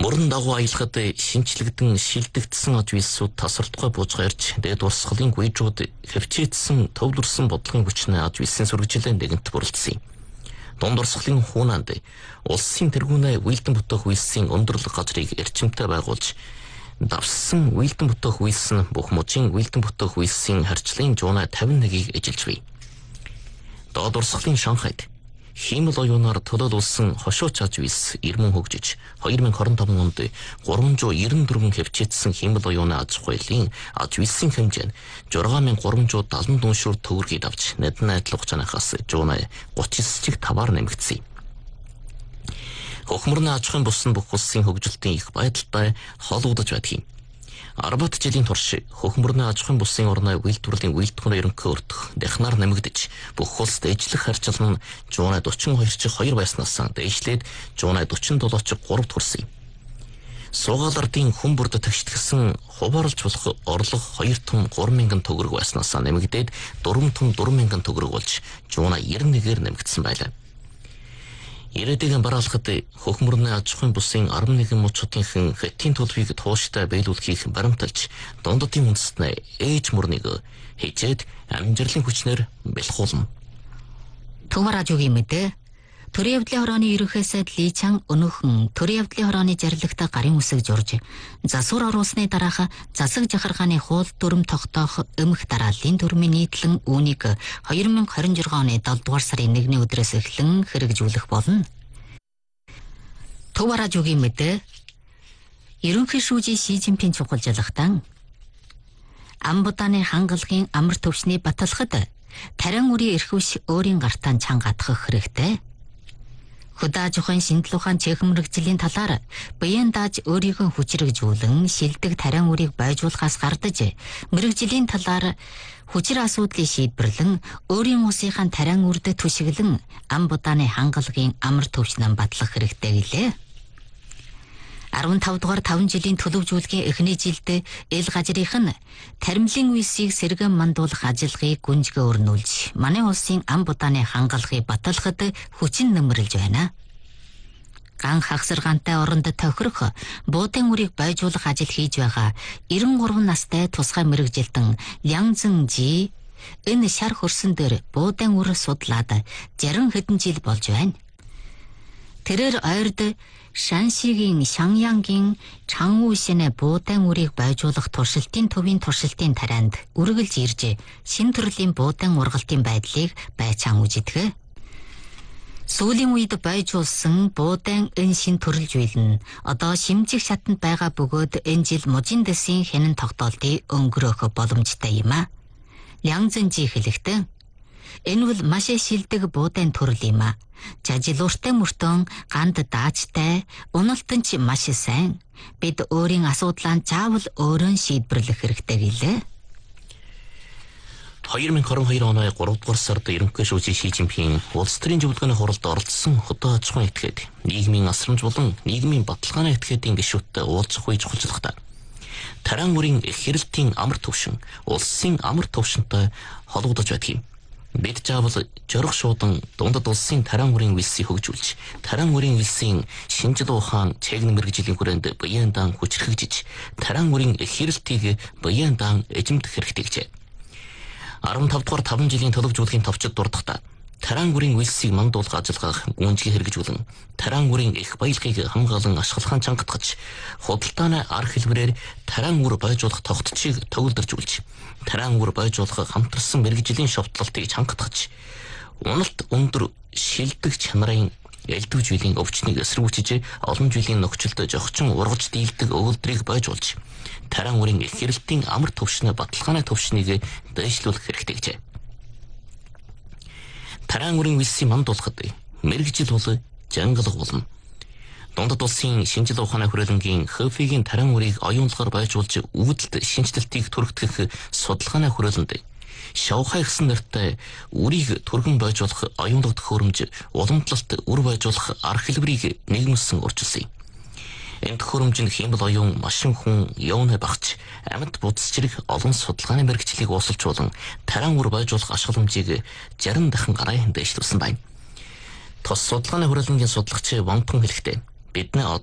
Мөрөн дагуу аялахад шинчлэгдэн шилдэгдсэн аж үйлсүүд тасралтгүй буужгаа ирж дээд урсгалын гүйжүүд хөвчээдсэн төвлөрсөн бодлогын хүчнээ аж үйлсийн сүргэжилэн нэгэнт бүрэлдсэн юм. Дунд урсгалын хуунанд улсын тэргүүнээ үйлдэн бүтээх үйлсийн өндөрлөг газрыг эрчимтэй байгуулж давсан үйлдэн бүтээх үйлс нь бүх мужийн үйлдэн бүтээх үйлсийн харьцлын жуунаа 51-ийг эжилж бий. Доод урсгалын Шанхайд хиймэл оюунаар төлөөлүүлсэн хошууч аж үйлс ирмэн хөгжиж 2025 онд 394 хөвчээдсэн хиймэл оюуны аж ахуйлын аж үйлсийн хэмжээ нь 6374 шүр төгрөгийг авч нэдэн найдал хугацаанаас жуунаа 39.5-аар нэмэгдсэн. Хөхмөрний аж ахуйн бус нь бүх улсын хөгжилтийн их байдалтай холбогдож байдаг юм. 10 жилийн турш хөхмөрний аж ахуйн бусын орны үйлдвэрлэлийн үйлдвэрийн ерөнхий өртөх дахнаар нэмэгдэж бүх улсад ижлэх харьцал нь жуунаа 42.2 байснаас дээшлээд жуунаа 47.3 хүрсэн юм. Суугаал ардын хүн бүрд тэгштгэсэн хуваарлж болох орлого 2 том 3,000 төгрөг байснаас нэмэгдээд 4 том 4,000 төгрөг болж жуунаа 91-ээр нэмэгдсэн байлаа. Ирээдүйн бараалхад хөхмөрний аж ахуйн бусын 11 мужуудынхан хэтийн төлөвийг тууштай биелүүлэхийг баримталж дунддын үндэстнээ ээж мөрнийг хичээд амжилтлын хүчнээр бэлхуулна. Төмөр ажуугийн мэдээ Төрийн явдлын хорооны ерөнхий сайд Ли Чан өнөөхөн төрийн явдлын хорооны жаргалагтай гарын үсэг журж засвар оруулсны дараах засаг жахаргааны хууль дүрм тогтоох өмнөх дарааллын дүрмийн нийтлэн үүнийг 2026 оны 7 дугаар сарын 1-ний өдрөөс эхлэн хэрэгжүүлэх болно. Төмөр ажуугийн мэдээ ерөнхий шүүжийн Ши Цзиньпин чухалжлагтан Амбуданы хангалагын амар төвшний баталгахад тарин үрийн эрхвш өөрийн гартаа чангаатгах хэрэгтэй. Хөдөө аж ахуйн шинжлэх ухааны цэхэн мэргэжлийн талаар биеийн дааж өөрийгөө хүчрэгжүүлэн шилдэг тарин үрийг байжуулахаас гардаж мэргэжлийн талаар хүчир асуудлыг шийдвэрлэн өөрийн усынхаа тарин үрд түшиглэн Амбуданы хангалагын амар төвшнөн батлах хэрэгтэй гэлээ. 15 дугаар 5 жилийн төлөвжүүлгийн эхний жилд эл газрынх нь таримлын үйлсийг сэргэн мандуулах ажиллагааг гүнзгий өрнүүлж манай улсын Амбуданы хангалагыг баталгахад хүчин нэмэрлэж байна. Ган хагсаргаантай оронд тохирох буудын үрийг байжуулах ажил хийж байгаа 93 настай тусгай мэргэжилтэн Лян Зэнжи энэ шар хөрсөн дээр буудын үр судлаад 60 хэдэн жил болж байна. Тэрээр ойрд Шаншигийн Шаньянгийн Чангушинэ буудын үрийг байжуулах туршилтын төвийн туршилтын тарианд үргэлж ирж шин төрлийн буудын ургалтын байдлыг байцаан үзэдэг. Сүүлийн үед байжуулсан буудын энэ шин төрөл зүйл нь одоо шимжих шатанд байгаа бөгөөд энэ жил мужийн дэсийн хянан тогтоолтыг өнгөрөөх боломжтой юм а. Лян Зэнжи хэлэхдээ энэ бол маш шилдэг буудын төрөл юм а. Жажилууртай мөртөн ганд даачтай уналтан ч маш сайн. Бид өөрийн асуудлаа заавал өөрөө шийдвэрлэх хэрэгтэй гэлээ. 2022 оны 3 дугаар сард ерөнхий шүүжийн Ши Цзиньпин улс төрийн зөвлөгөөний хуралд оролцсон хөдөө аж ахуйн этгээд нийгмийн асрамж болон нийгмийн баталгааны этгээдийн гишүүдтэй уулзах үе чухалчлагдаа. Таран үрийн хэрэлтийн амар төвшин улсын амар төвшөнтэй холбогдож байдаг юм. Бид заавал жорох шуудан дундад улсын таран үрийн үйлсийг хөгжүүлж, таран үрийн үйлсийн шинжлэх ухаан цэгэн мэргэжлийн хүрээнд биеийн даан хүчрхэгжиж, таран үрийн хэрэлтийг биеийн даан эзэмдэх хэрэгтэй гэжээ. 15 дугаар 5 жилийн төлөвжүүлгийн товчид дурдахдаа таран үрийн үйлсийг мандуулах ажиллагааг гүнзгий хэрэгжүүлэн, таран үрийн их баялагийг хамгаалан ашиглахын чангатгаж, худалдааны арга хэлбэрээр таран үр байжуулах тогтцыг төгөлдөржүүлж, таран үр байжуулах хамтарсан мэргэжлийн шовтлолтыг чангатгаж, уналт өндөр шилдэг чанарын элдв жилийн өвчнийг эсэргүүцэж олон жилийн нөхцөлд жогчин ургаж дийлдэг өгүүлбэрийг байжуулж, таран үрийн их хэрэлтийн амар төвшнө баталгааны төвшнийг дэвшлүүлэх хэрэгтэй гэжээ. Таран үрийн үйлсийг мандуулахад мэргэжил бол жангалга болно. Дундад улсын шинжлэх ухааны хүрээлэнгийн ХФИ-гийн таран үрийг оюунлагаар байжуулж үүдэлт шинжилтийг түргтгэх судалгааны хүрээлэнд шавхай гэсэн нэртэй үрийг түргэн байжуулах оюунлаг төхөөрөмж уламжлалт үр байжуулах арга хэлбэрийг нийгэмсэн урьдчилсан юм. Энэ төхөөрөмж нь хиймэл оюун машин хүн явна багч амьд будас зэрэг олон судалгааны мэргэжлийг уусалжуулан таран үр байжуулах ашигламжийг 60 дахин гараа дээшлүүлсэн байна. Тус судалгааны хүрээлэнгийн судлагч Ван Тун хэлэхдээ бидний